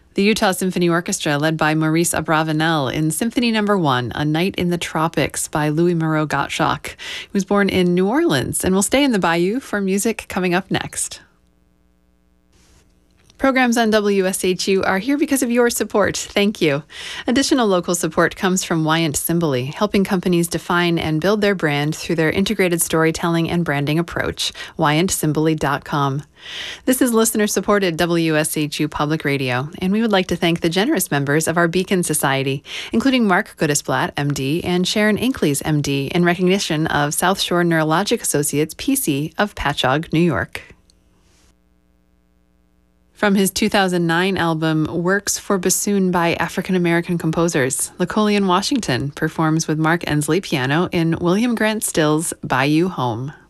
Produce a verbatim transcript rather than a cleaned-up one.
The Utah Symphony Orchestra, led by Maurice Abravanel, in Symphony Number One, A Night in the Tropics by Louis Moreau Gottschalk. He was born in New Orleans and will stay in the Bayou for music coming up next. Programs on W S H U are here because of your support. Thank you. Additional local support comes from Wyant Cymbaly, helping companies define and build their brand through their integrated storytelling and branding approach. wyant cymbaly dot com. This is listener-supported W S H U Public Radio, and we would like to thank the generous members of our Beacon Society, including Mark Goodisblatt, M D, and Sharon Inkleys, M D, in recognition of South Shore Neurologic Associates, P C, of Patchogue, New York. From his two thousand nine album, Works for Bassoon by African-American Composers, Lacolian Washington performs with Mark Ensley piano in William Grant Still's Bayou Home.